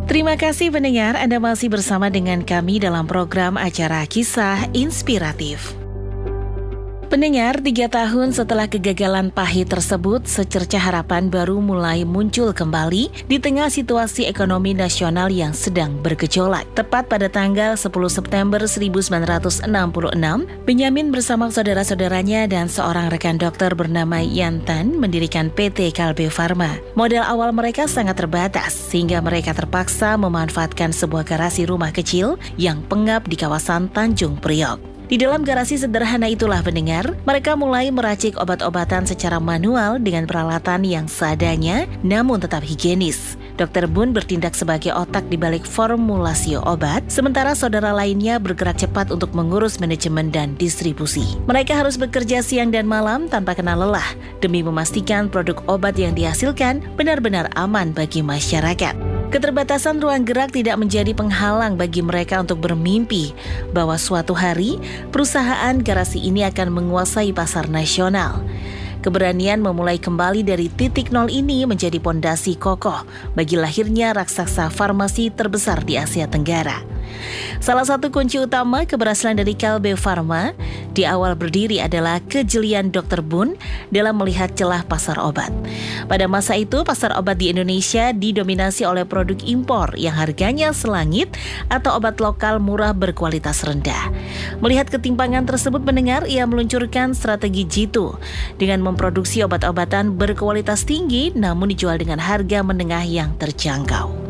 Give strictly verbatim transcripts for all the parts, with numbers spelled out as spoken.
Terima kasih pendengar, Anda masih bersama dengan kami dalam program acara Kisah Inspiratif. Pendengar, tiga tahun setelah kegagalan pahit tersebut, secercah harapan baru mulai muncul kembali di tengah situasi ekonomi nasional yang sedang bergejolak. Tepat pada tanggal sepuluh September seribu sembilan ratus enam puluh enam, Benyamin bersama saudara-saudaranya dan seorang rekan dokter bernama Yantan mendirikan P T Kalbe Farma. Modal awal mereka sangat terbatas, sehingga mereka terpaksa memanfaatkan sebuah garasi rumah kecil yang pengap di kawasan Tanjung Priok. Di dalam garasi sederhana itulah pendengar, mereka mulai meracik obat-obatan secara manual dengan peralatan yang seadanya namun tetap higienis. Dokter Bun bertindak sebagai otak di balik formulasi obat, sementara saudara lainnya bergerak cepat untuk mengurus manajemen dan distribusi. Mereka harus bekerja siang dan malam tanpa kenal lelah demi memastikan produk obat yang dihasilkan benar-benar aman bagi masyarakat. Keterbatasan ruang gerak tidak menjadi penghalang bagi mereka untuk bermimpi bahwa suatu hari perusahaan garasi ini akan menguasai pasar nasional. Keberanian memulai kembali dari titik nol ini menjadi pondasi kokoh bagi lahirnya raksasa farmasi terbesar di Asia Tenggara. Salah satu kunci utama keberhasilan dari Kalbe Farma di awal berdiri adalah kejelian dokter Bun dalam melihat celah pasar obat. Pada masa itu, pasar obat di Indonesia didominasi oleh produk impor yang harganya selangit atau obat lokal murah berkualitas rendah. Melihat ketimpangan tersebut mendengar, ia meluncurkan strategi Jitu dengan memproduksi obat-obatan berkualitas tinggi namun dijual dengan harga menengah yang terjangkau.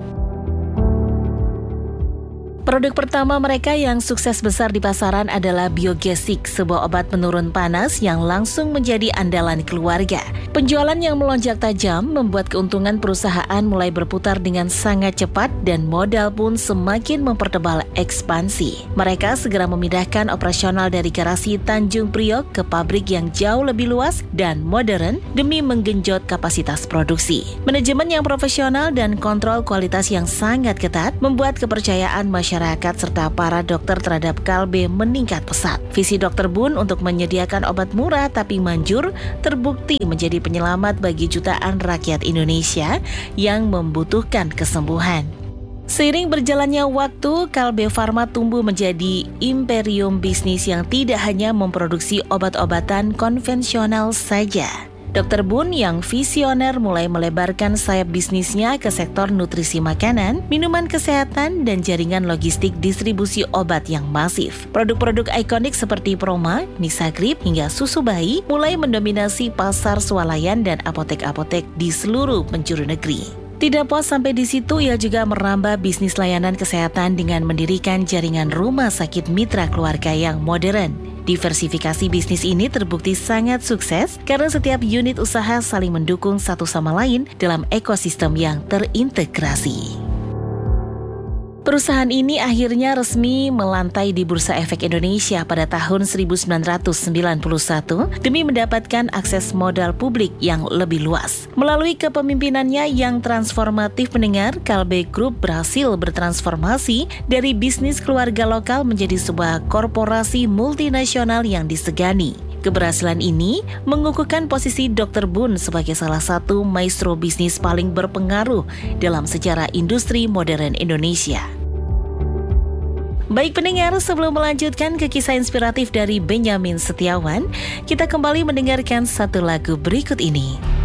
Produk pertama mereka yang sukses besar di pasaran adalah Biogesik, sebuah obat penurun panas yang langsung menjadi andalan keluarga. Penjualan yang melonjak tajam membuat keuntungan perusahaan mulai berputar dengan sangat cepat dan modal pun semakin mempertebal ekspansi. Mereka segera memindahkan operasional dari garasi Tanjung Priok ke pabrik yang jauh lebih luas dan modern demi menggenjot kapasitas produksi. Manajemen yang profesional dan kontrol kualitas yang sangat ketat membuat kepercayaan masyarakat Masyarakat serta para dokter terhadap Kalbe meningkat pesat. Visi dokter Bun untuk menyediakan obat murah tapi manjur terbukti menjadi penyelamat bagi jutaan rakyat Indonesia yang membutuhkan kesembuhan. Seiring berjalannya waktu, Kalbe Farma tumbuh menjadi imperium bisnis yang tidak hanya memproduksi obat-obatan konvensional saja. dokter Bun yang visioner mulai melebarkan sayap bisnisnya ke sektor nutrisi makanan, minuman kesehatan, dan jaringan logistik distribusi obat yang masif. Produk-produk ikonik seperti Proma, Nisagrip, hingga susu bayi mulai mendominasi pasar swalayan dan apotek-apotek di seluruh penjuru negeri. Tidak puas sampai di situ, ia juga merambah bisnis layanan kesehatan dengan mendirikan jaringan rumah sakit mitra keluarga yang modern. Diversifikasi bisnis ini terbukti sangat sukses karena setiap unit usaha saling mendukung satu sama lain dalam ekosistem yang terintegrasi. Perusahaan ini akhirnya resmi melantai di Bursa Efek Indonesia pada tahun seribu sembilan ratus sembilan puluh satu demi mendapatkan akses modal publik yang lebih luas. Melalui kepemimpinannya yang transformatif pendengar, Kalbe Group berhasil bertransformasi dari bisnis keluarga lokal menjadi sebuah korporasi multinasional yang disegani. Keberhasilan ini mengukuhkan posisi dokter Bun sebagai salah satu maestro bisnis paling berpengaruh dalam sejarah industri modern Indonesia. Baik pendengar, sebelum melanjutkan ke kisah inspiratif dari Benyamin Setiawan, kita kembali mendengarkan satu lagu berikut ini.